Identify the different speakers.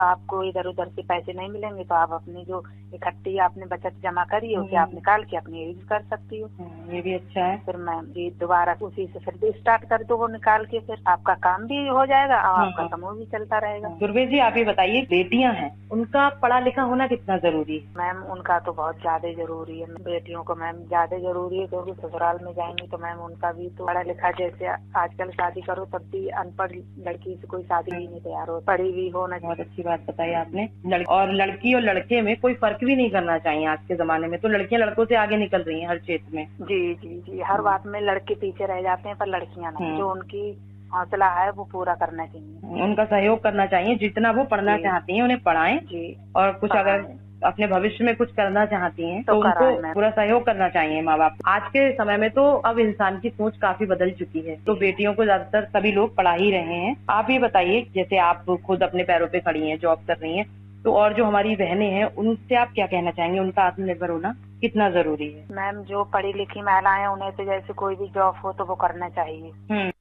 Speaker 1: आपको इधर उधर से पैसे नहीं मिलेंगे तो आप अपनी जो इकट्ठी आपने बचत जमा करी है उसे आप निकाल के अपनी यूज कर सकती हो।
Speaker 2: ये भी अच्छा है।
Speaker 1: फिर मैम जी दोबारा उसी से फिर भी स्टार्ट कर दो वो निकाल के, फिर आपका काम भी हो जाएगा और आपका समूह भी चलता रहेगा।
Speaker 2: दुर्वे जी आप ये बताइए, बेटियां हैं उनका पढ़ा लिखा होना कितना जरूरी है?
Speaker 1: मैम उनका तो बहुत ज्यादा जरूरी है, बेटियों को मैम ज्यादा जरूरी है, क्योंकि ससुराल में जाएंगी तो मैम उनका भी तो पढ़ा लिखा, जैसे आजकल शादी करो तब भी अनपढ़ लड़की से कोई शादी भी नहीं तैयार हो, पढ़ी भी होना।
Speaker 2: बहुत अच्छी बात बताई आपने। और लड़की और लड़के में कोई फर्क भी नहीं करना चाहिए। आज के जमाने में तो लड़कियां लड़कों से आगे निकल रही हैं हर क्षेत्र में।
Speaker 1: जी जी जी, हर बात में लड़के पीछे रह जाते हैं पर लड़कियां नहीं। जो उनकी हौसला है वो पूरा करना चाहिए,
Speaker 2: उनका सहयोग करना चाहिए। जितना वो पढ़ना चाहती हैं उन्हें पढ़ाएं जी। और कुछ अगर अपने भविष्य में कुछ करना चाहती हैं तो उनको पूरा सहयोग करना चाहिए माँ बाप। आज के समय में तो अब इंसान की सोच काफी बदल चुकी है, तो बेटियों को ज्यादातर सभी लोग पढ़ा ही रहे हैं। आप ये बताइए, जैसे आप खुद अपने पैरों पे खड़ी हैं, जॉब कर रही हैं, तो और जो हमारी बहनें हैं उनसे आप क्या कहना चाहेंगे? उनका आत्मनिर्भर होना कितना जरूरी है?
Speaker 1: मैम जो पढ़ी लिखी महिलाएं उन्हें तो जैसे कोई भी जॉब हो तो वो करना चाहिए।